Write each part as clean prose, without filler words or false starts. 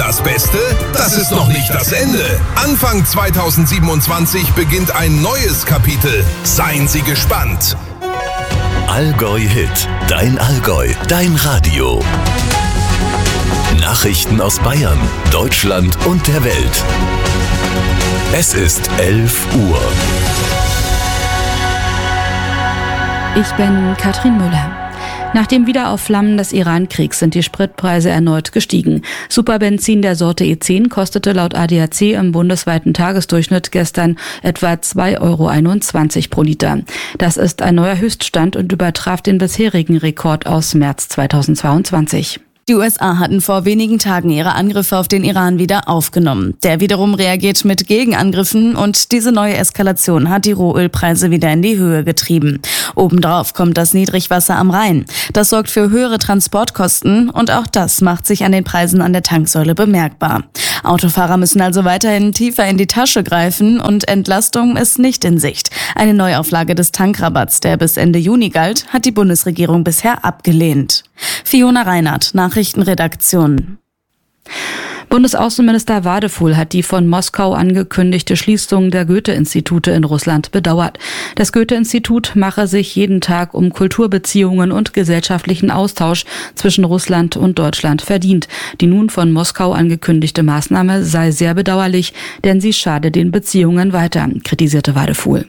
das Beste? Das ist noch nicht das Ende. Anfang 2027 beginnt ein neues Kapitel. Seien Sie gespannt. Allgäu Hit. Dein Allgäu. Dein Radio. Nachrichten aus Bayern, Deutschland und der Welt. Es ist 11 Uhr. Ich bin Katrin Müller. Nach dem Wiederaufflammen des Iran-Kriegs sind die Spritpreise erneut gestiegen. Superbenzin der Sorte E10 kostete laut ADAC im bundesweiten Tagesdurchschnitt gestern etwa 2,21 € pro Liter. Das ist ein neuer Höchststand und übertraf den bisherigen Rekord aus März 2022. Die USA hatten vor wenigen Tagen ihre Angriffe auf den Iran wieder aufgenommen. Der wiederum reagiert mit Gegenangriffen und diese neue Eskalation hat die Rohölpreise wieder in die Höhe getrieben. Obendrauf kommt das Niedrigwasser am Rhein. Das sorgt für höhere Transportkosten und auch das macht sich an den Preisen an der Tanksäule bemerkbar. Autofahrer müssen also weiterhin tiefer in die Tasche greifen und Entlastung ist nicht in Sicht. Eine Neuauflage des Tankrabatts, der bis Ende Juni galt, hat die Bundesregierung bisher abgelehnt. Fiona Reinhardt, Nachrichtenredaktion. Bundesaußenminister Wadefuhl hat die von Moskau angekündigte Schließung der Goethe-Institute in Russland bedauert. Das Goethe-Institut mache sich jeden Tag um Kulturbeziehungen und gesellschaftlichen Austausch zwischen Russland und Deutschland verdient. Die nun von Moskau angekündigte Maßnahme sei sehr bedauerlich, denn sie schade den Beziehungen weiter, kritisierte Wadefuhl.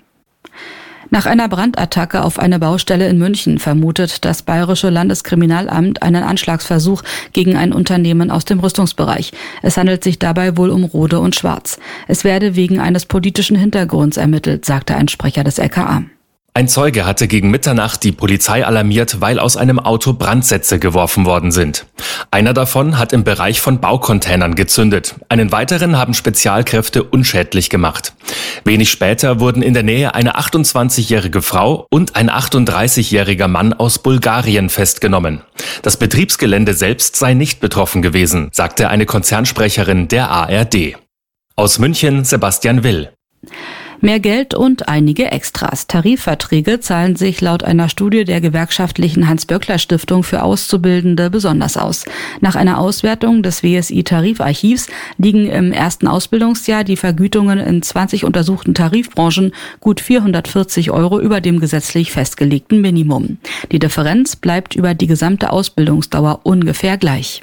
Nach einer Brandattacke auf eine Baustelle in München vermutet das Bayerische Landeskriminalamt einen Anschlagsversuch gegen ein Unternehmen aus dem Rüstungsbereich. Es handelt sich dabei wohl um Rohde und Schwarz. Es werde wegen eines politischen Hintergrunds ermittelt, sagte ein Sprecher des LKA. Ein Zeuge hatte gegen Mitternacht die Polizei alarmiert, weil aus einem Auto Brandsätze geworfen worden sind. Einer davon hat im Bereich von Baucontainern gezündet. Einen weiteren haben Spezialkräfte unschädlich gemacht. Wenig später wurden in der Nähe eine 28-jährige Frau und ein 38-jähriger Mann aus Bulgarien festgenommen. Das Betriebsgelände selbst sei nicht betroffen gewesen, sagte eine Konzernsprecherin der ARD. Aus München Sebastian Will. Mehr Geld und einige Extras. Tarifverträge zahlen sich laut einer Studie der gewerkschaftlichen Hans-Böckler-Stiftung für Auszubildende besonders aus. Nach einer Auswertung des WSI-Tarifarchivs liegen im ersten Ausbildungsjahr die Vergütungen in 20 untersuchten Tarifbranchen gut 440 € über dem gesetzlich festgelegten Minimum. Die Differenz bleibt über die gesamte Ausbildungsdauer ungefähr gleich.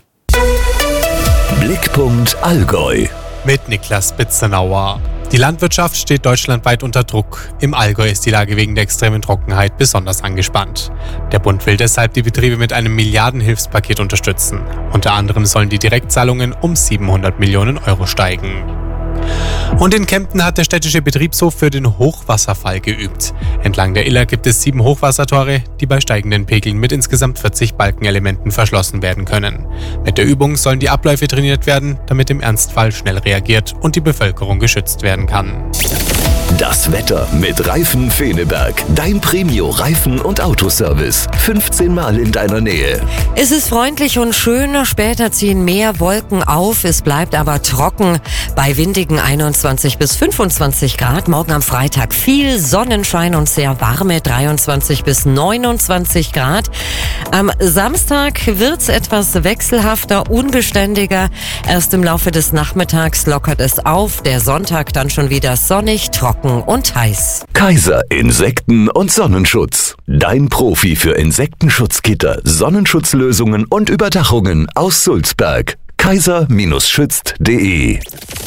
Blickpunkt Allgäu. Mit Niklas Bitzenauer. Die Landwirtschaft steht deutschlandweit unter Druck. Im Allgäu ist die Lage wegen der extremen Trockenheit besonders angespannt. Der Bund will deshalb die Betriebe mit einem Milliardenhilfspaket unterstützen. Unter anderem sollen die Direktzahlungen um 700 Millionen € steigen. Und in Kempten hat der städtische Betriebshof für den Hochwasserfall geübt. Entlang der Iller gibt es 7 Hochwassertore, die bei steigenden Pegeln mit insgesamt 40 Balkenelementen verschlossen werden können. Mit der Übung sollen die Abläufe trainiert werden, damit im Ernstfall schnell reagiert und die Bevölkerung geschützt werden kann. Das Wetter mit Reifen Feneberg. Dein Premio-Reifen- und Autoservice. 15 Mal in deiner Nähe. Es ist freundlich und schön. Später ziehen mehr Wolken auf. Es bleibt aber trocken. Bei windigen 21 bis 25 Grad. Morgen am Freitag viel Sonnenschein und sehr warme 23 bis 29 Grad. Am Samstag wird's etwas wechselhafter, unbeständiger. Erst im Laufe des Nachmittags lockert es auf. Der Sonntag dann schon wieder sonnig, trocken und heiß. Kaiser Insekten- und Sonnenschutz. Dein Profi für Insektenschutzgitter, Sonnenschutzlösungen und Überdachungen aus Sulzberg. kaiser-schützt.de.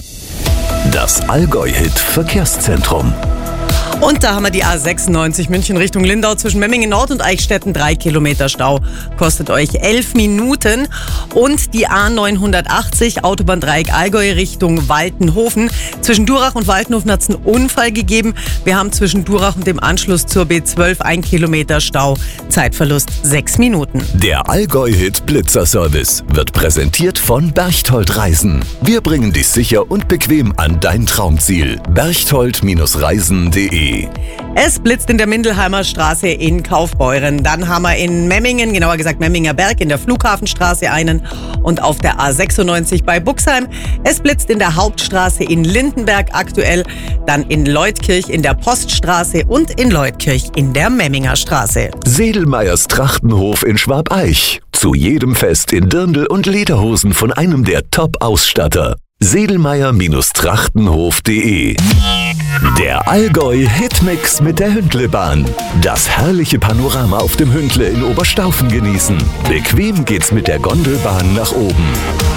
Das Allgäu-Hit Verkehrszentrum. Und da haben wir die A96 München Richtung Lindau zwischen Memmingen Nord und Eichstätten. 3 Kilometer Stau. Kostet euch 11 Minuten. Und die A980 Autobahndreieck Allgäu Richtung Waltenhofen. Zwischen Durach und Waltenhofen hat es einen Unfall gegeben. Wir haben zwischen Durach und dem Anschluss zur B12 1 Kilometer Stau. Zeitverlust 6 Minuten. Der Allgäu-Hit Blitzer-Service wird präsentiert von Berchtold Reisen. Wir bringen dich sicher und bequem an dein Traumziel. berchtold-reisen.de sedelmeier-trachtenhof.de. Es blitzt in der Mindelheimer Straße in Kaufbeuren. Dann haben wir in Memmingen, genauer gesagt Memminger Berg, in der Flughafenstraße einen und auf der A96 bei Buxheim. Es blitzt in der Hauptstraße in Lindenberg aktuell, dann in Leutkirch in der Poststraße und in Leutkirch in der Memminger Straße. Sedelmeiers Trachtenhof in Schwabeich. Zu jedem Fest in Dirndl und Lederhosen von einem der Top-Ausstatter. Sedelmeier-trachtenhof.de. Der Allgäu-Hitmix mit der Hündlebahn. Das herrliche Panorama auf dem Hündle in Oberstaufen genießen. Bequem geht's mit der Gondelbahn nach oben.